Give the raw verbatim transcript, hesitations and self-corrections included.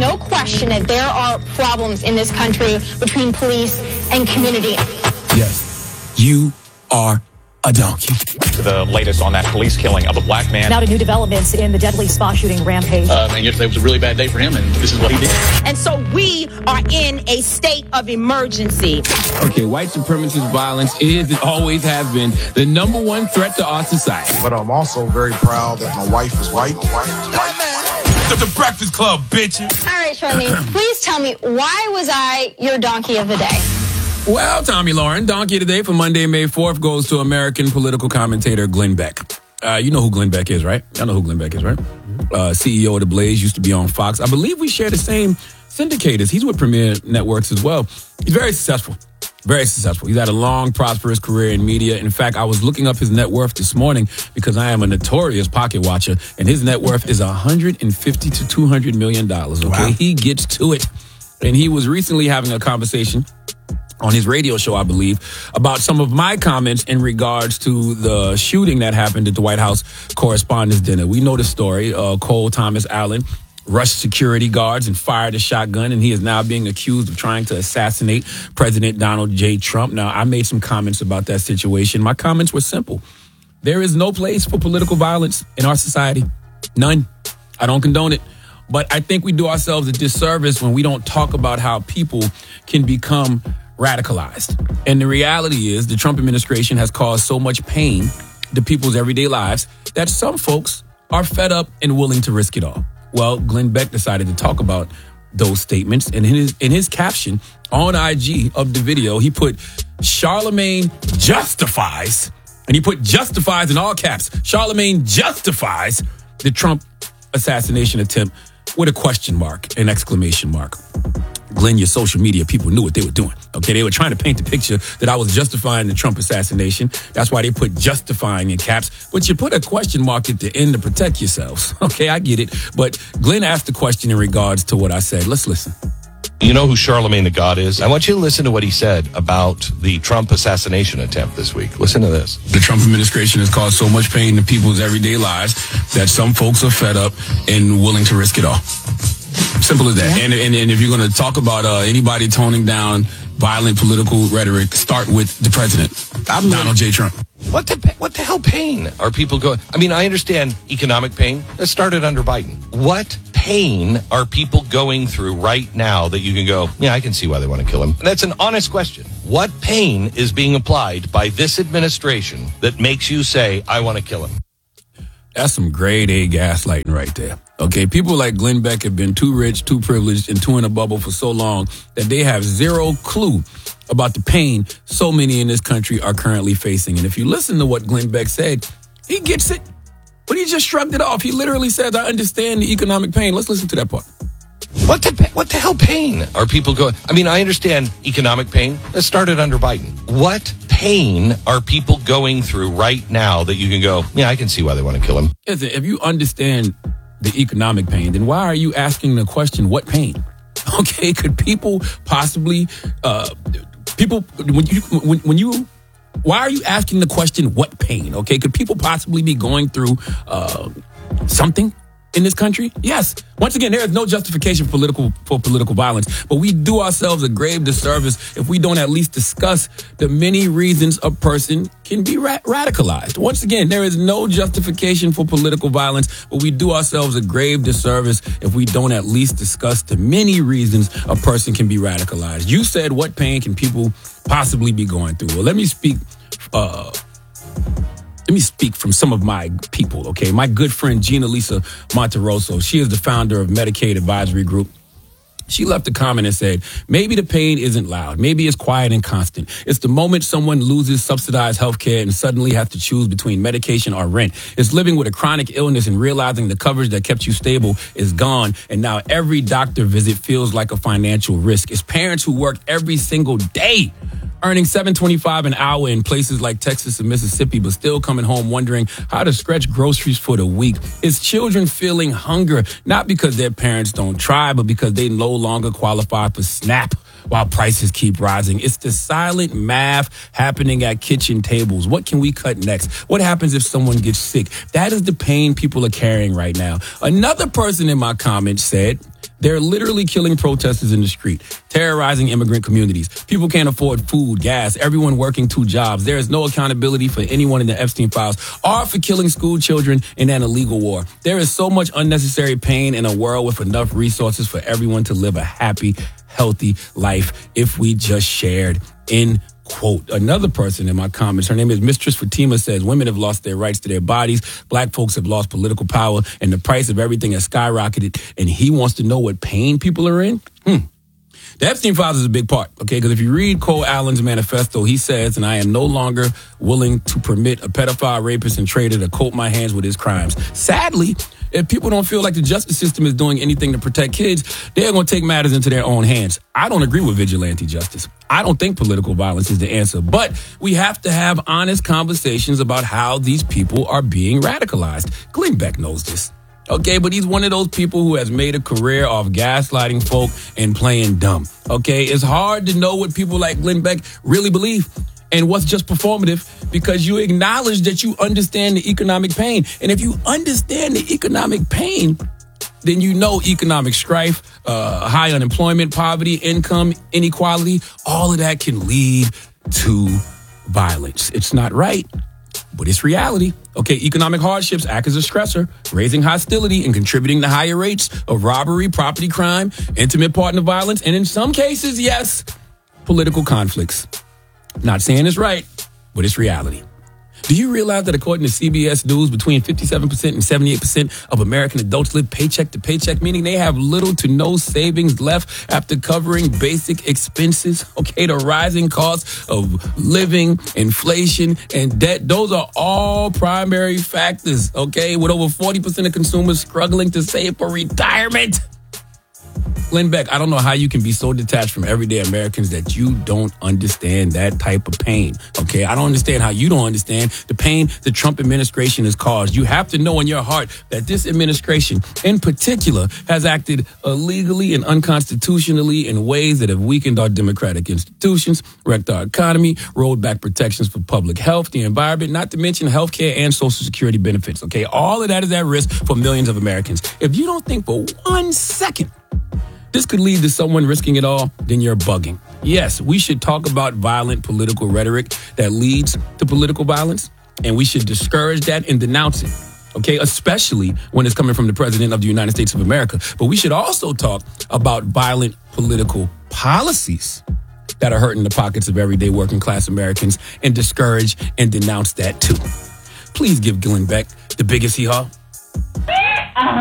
no question that there are problems in this country between police and community. Yes, you are a donkey. The latest on that police killing of a black man. Now to new developments in the deadly spa shooting rampage. Um, and yesterday was a really bad day for him, and this is what he did. And so we are in a state of emergency. Okay, white supremacist violence is and always has been the number one threat to our society. But I'm also very proud that my wife is white. white, white. To the Breakfast Club, bitches. All right, Charlamagne, please tell me, why was I your donkey of the day? Well, Tommy Lauren, donkey today for Monday, May fourth goes to American political commentator Glenn Beck. Uh, you know who Glenn Beck is, right? I know who Glenn Beck is, right? Uh, C E O of The Blaze, used to be on Fox. I believe we share the same syndicators. He's with Premier Networks as well. He's very successful. Very successful. He's had a long, prosperous career in media. In fact, I was looking up his net worth this morning because I am a notorious pocket watcher, and his net worth is one hundred fifty to two hundred million dollars. Okay, wow. He gets to it. And he was recently having a conversation on his radio show, I believe, about some of my comments in regards to the shooting that happened at the White House Correspondents' Dinner. We know the story. Uh, Cole Thomas Allen rushed security guards and fired a shotgun, and he is now being accused of trying to assassinate President Donald J. Trump. Now, I made some comments about that situation. My comments were simple. There is no place for political violence in our society. None. I don't condone it. But I think we do ourselves a disservice when we don't talk about how people can become radicalized. And the reality is the Trump administration has caused so much pain to people's everyday lives that some folks are fed up and willing to risk it all. Well, Glenn Beck decided to talk about those statements. And in his, in his caption on I G of the video, he put Charlamagne justifies, and he put justifies in all caps. Charlamagne justifies the Trump assassination attempt with a question mark, an exclamation mark. Glenn, your social media people knew what they were doing. Okay, they were trying to paint the picture that I was justifying the Trump assassination. That's why they put justifying in caps. But you put a question mark at the end to protect yourselves. Okay, I get it. But Glenn asked the question in regards to what I said. Let's listen. You know who Charlamagne the God is? I want you to listen to what he said about the Trump assassination attempt this week. Listen to this. The Trump administration has caused so much pain to people's everyday lives that some folks are fed up and willing to risk it all. Simple as that. Yeah. And, and and if you're going to talk about uh, anybody toning down violent political rhetoric, start with the president, I'm Donald J. Trump. What the what the hell pain are people going? I mean, I understand economic pain. That started under Biden. What pain are people going through right now that you can go, yeah, I can see why they want to kill him? And that's an honest question. What pain is being applied by this administration that makes you say, I want to kill him? That's some grade A gaslighting right there. Okay, people like Glenn Beck have been too rich, too privileged, and too in a bubble for so long that they have zero clue about the pain so many in this country are currently facing. And if you listen to what Glenn Beck said, he gets it, but he just shrugged it off. He literally says, I understand the economic pain. Let's listen to that part. What the what the hell pain are people going? I mean, I understand economic pain. That started under Biden. What pain are people going through right now that you can go, yeah, I can see why they want to kill him? Listen, if you understand the economic pain, then why are you asking the question, what pain? Okay, could people possibly, uh, people, when you, when, when you, why are you asking the question, what pain? Okay, could people possibly be going through uh, something in this country? Yes. Once again, there is no justification for political for political violence, but we do ourselves a grave disservice if we don't at least discuss the many reasons a person can be ra- radicalized. Once again, there is no justification for political violence, but we do ourselves a grave disservice if we don't at least discuss the many reasons a person can be radicalized. You said, what pain can people possibly be going through? Well, let me speak uh Let me speak from some of my people, okay? My good friend, Gina Lisa Monterosso, she is the founder of Medicaid Advisory Group. She left a comment and said, maybe the pain isn't loud. Maybe it's quiet and constant. It's the moment someone loses subsidized health care and suddenly has to choose between medication or rent. It's living with a chronic illness and realizing the coverage that kept you stable is gone, and now every doctor visit feels like a financial risk. It's parents who work every single day earning seven twenty-five an hour in places like Texas and Mississippi, but still coming home wondering how to stretch groceries for the week. It's children feeling hunger, not because their parents don't try, but because they no longer qualify for SNAP while prices keep rising. It's the silent math happening at kitchen tables. What can we cut next? What happens if someone gets sick? That is the pain people are carrying right now. Another person in my comments said They're literally killing protesters in the street, terrorizing immigrant communities. People can't afford food, gas, everyone working two jobs. There is no accountability for anyone in the Epstein files or for killing school children in an illegal war. There is so much unnecessary pain in a world with enough resources for everyone to live a happy, healthy life if we just shared in quote. Another person in my comments, her name is Mistress Fatima, says women have lost their rights to their bodies, black folks have lost political power, and the price of everything has skyrocketed, and he wants to know what pain people are in? Hmm. The Epstein files is a big part, okay? Because if you read Cole Allen's manifesto, he says, and I am no longer willing to permit a pedophile, rapist, and traitor to coat my hands with his crimes. Sadly, if people don't feel like the justice system is doing anything to protect kids, they're going to take matters into their own hands. I don't agree with vigilante justice. I don't think political violence is the answer, but we have to have honest conversations about how these people are being radicalized. Glenn Beck knows this. Okay, but he's one of those people who has made a career off gaslighting folk and playing dumb. Okay, it's hard to know what people like Glenn Beck really believe and what's just performative because you acknowledge that you understand the economic pain. And if you understand the economic pain, then you know economic strife, uh, high unemployment, poverty, income inequality, all of that can lead to violence. It's not right, but it's reality. Okay, economic hardships act as a stressor, raising hostility and contributing to higher rates of robbery, property crime, intimate partner violence, and in some cases, yes, political conflicts. Not saying it's right, but it's reality. Do you realize that according to C B S News, between fifty-seven percent and seventy-eight percent of American adults live paycheck to paycheck, meaning they have little to no savings left after covering basic expenses? Okay, the rising costs of living, inflation, and debt, those are all primary factors, okay, with over forty percent of consumers struggling to save for retirement. Glenn Beck, I don't know how you can be so detached from everyday Americans that you don't understand that type of pain, okay? I don't understand how you don't understand the pain the Trump administration has caused. You have to know in your heart that this administration, in particular, has acted illegally and unconstitutionally in ways that have weakened our democratic institutions, wrecked our economy, rolled back protections for public health, the environment, not to mention health care and Social Security benefits, okay? All of that is at risk for millions of Americans. If you don't think for one second this could lead to someone risking it all, then you're bugging. Yes, we should talk about violent political rhetoric that leads to political violence, and we should discourage that and denounce it, okay, especially when it's coming from the President of the United States of America. But we should also talk about violent political policies that are hurting the pockets of everyday working class Americans and discourage and denounce that too. Please give Glenn Beck the biggest hee-haw.